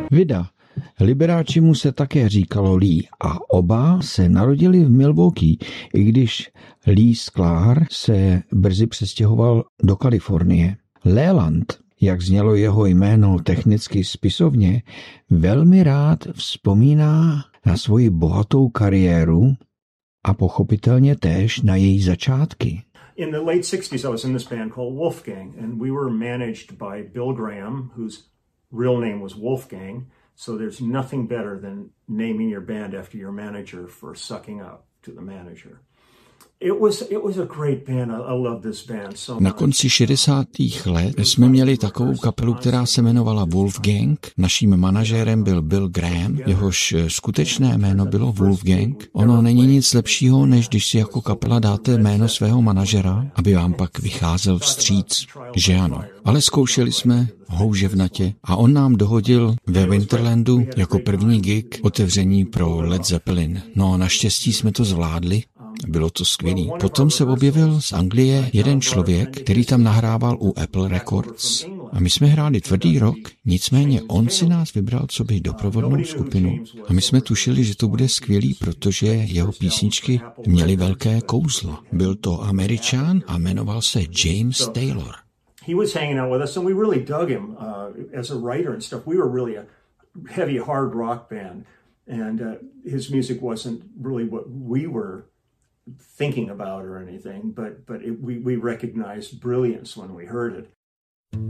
Vida. Liberace se také říkalo Lee a oba se narodili v Milwaukee, i když Lee Sklar se brzy přestěhoval do Kalifornie. Leland, jak znělo jeho jméno technicky spisovně, velmi rád vzpomíná na svoji bohatou kariéru a pochopitelně též na její začátky. In the late 60s, I was in this band called Wolfgang, and we were managed by Bill Graham, whose real name was Wolfgang. So there's nothing better than naming your band after your manager for sucking up to the manager. It was a great band. I love this band so much. Na konci 60. let jsme měli takovou kapelu, která se jmenovala Wolfgang. Naším manažérem byl Bill Graham, jehož skutečné jméno bylo Wolfgang. Ono není nic lepšího, než když si jako kapela dáte jméno svého manažera, aby vám pak vycházel vstříc, že ano. Ale zkoušeli jsme houževnatě a on nám dohodil ve Winterlandu jako první gig otevření pro Led Zeppelin. No naštěstí jsme to zvládli. Bylo to skvělý. Potom se objevil z Anglie jeden člověk, který tam nahrával u Apple Records. A my jsme hráli tvrdý rock, nicméně on si nás vybral co by doprovodnou skupinu. A my jsme tušili, že to bude skvělý, protože jeho písničky měly velké kouzlo. Byl to Američan a jmenoval se James Taylor. He was hanging out with us and we really dug him as a writer and stuff. We were really a heavy hard rock band and his music wasn't really what we were thinking about or anything, but we recognized brilliance when we heard it.